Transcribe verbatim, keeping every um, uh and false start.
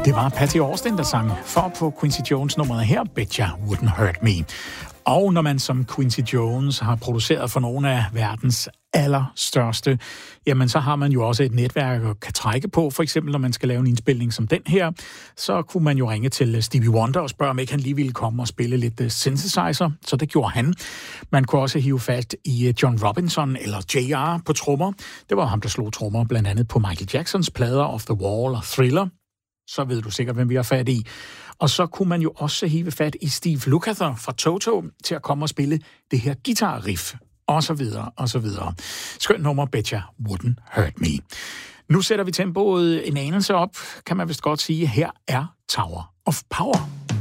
Det var Patty Austin, der sang for på Quincy Jones nummeret her, Bet Ya Wouldn't Hurt Me. Og når man som Quincy Jones har produceret for nogle af verdens allerstørste, jamen så har man jo også et netværk at kan trække på. For eksempel når man skal lave en indspilning som den her, så kunne man jo ringe til Stevie Wonder og spørge, om ikke han lige ville komme og spille lidt synthesizer. Så det gjorde han. Man kunne også hive fat i John Robinson eller J R på trommer. Det var ham, der slog trommer blandt andet på Michael Jacksons plader Off the Wall og Thriller. Så ved du sikkert, hvem vi har fat i. Og så kunne man jo også hive fat i Steve Lukather fra Toto til at komme og spille det her guitar-riff, og så videre, og så videre. Skønt nummer, Bet Ya Wouldn't Hurt Me. Nu sætter vi tempoet en anelse op, kan man vist godt sige. Her er Tower of Power.